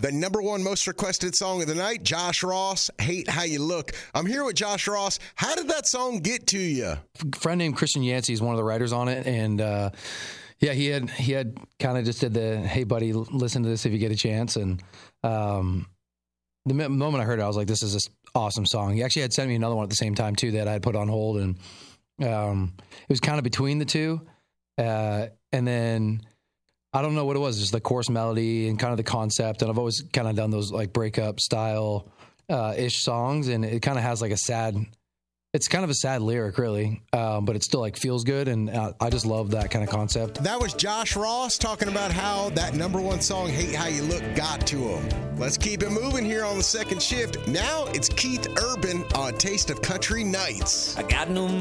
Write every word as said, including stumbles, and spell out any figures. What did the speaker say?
The number one most requested song of the night, Josh Ross, Hate How You Look. I'm here with Josh Ross. How did that song get to you? A friend named Christian Yancey is one of the writers on it, and uh, yeah, he had he had kind of just did the, hey, buddy, listen to this if you get a chance. And um, the moment I heard it, I was like, this is an awesome song. He actually had sent me another one at the same time, too, that I had put on hold, and um, it was kind of between the two. Uh, and then I don't know what it was, just the chorus melody and kind of the concept. And I've always kind of done those like breakup style uh, ish songs. And it kind of has like a sad, it's kind of a sad lyric really, um, but it still like feels good. And uh, I just love that kind of concept. That was Josh Ross talking about how that number one song, Hate How You Look, got to him. Let's keep it moving here on the second shift. Now it's Keith Urban on Taste of Country Nights. I got no money